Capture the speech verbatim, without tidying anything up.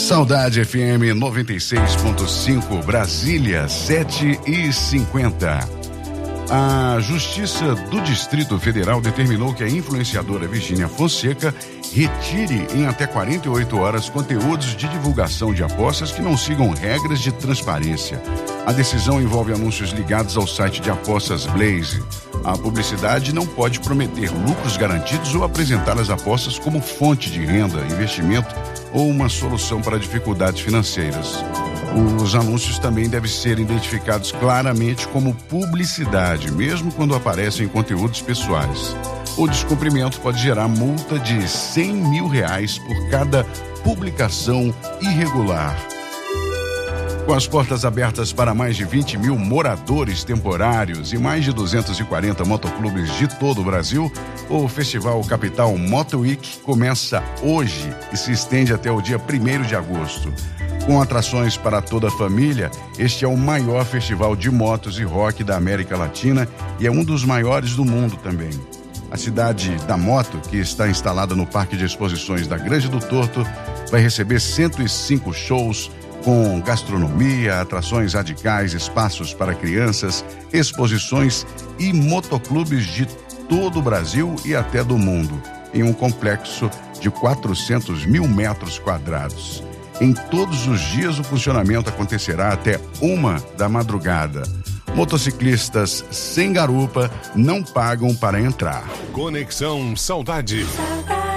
Saudade F M noventa e seis ponto cinco, Brasília, sete e cinquenta. A Justiça do Distrito Federal determinou que a influenciadora Virgínia Fonseca retire em até quarenta e oito horas conteúdos de divulgação de apostas que não sigam regras de transparência. A decisão envolve anúncios ligados ao site de apostas Blaze. A publicidade não pode prometer lucros garantidos ou apresentar as apostas como fonte de renda, investimento ou uma solução para dificuldades financeiras. Os anúncios também devem ser identificados claramente como publicidade, mesmo quando aparecem conteúdos pessoais. O descumprimento pode gerar multa de cem mil reais por cada publicação irregular. Com as portas abertas para mais de vinte mil moradores temporários e mais de duzentos e quarenta motoclubes de todo o Brasil, o Festival Capital Moto Week começa hoje e se estende até o dia primeiro de agosto. Com atrações para toda a família, este é o maior festival de motos e rock da América Latina e é um dos maiores do mundo também. A cidade da moto, que está instalada no Parque de Exposições da Grande do Torto, vai receber cento e cinco shows com gastronomia, atrações radicais, espaços para crianças, exposições e motoclubes de todo o Brasil e até do mundo, em um complexo de quatrocentos mil metros quadrados. Em todos os dias o funcionamento acontecerá até uma da madrugada. Motociclistas sem garupa não pagam para entrar. Conexão Saudade.